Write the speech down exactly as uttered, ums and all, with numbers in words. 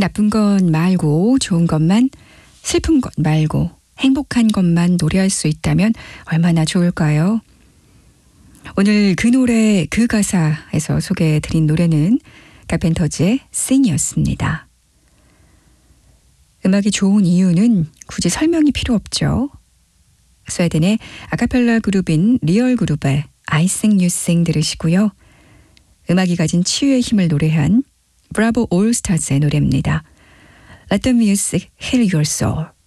나쁜 것 말고 좋은 것만, 슬픈 것 말고 행복한 것만 노래할 수 있다면 얼마나 좋을까요? 오늘 그 노래 그 가사에서 소개해드린 노래는 카펜터즈의 Sing이었습니다. 음악이 좋은 이유는 굳이 설명이 필요 없죠. 스웨덴의 아카펠라 그룹인 리얼 그룹의 I Sing You Sing 들으시고요. 음악이 가진 치유의 힘을 노래한 브라보 올스타즈의 노래입니다. Let the music heal your soul.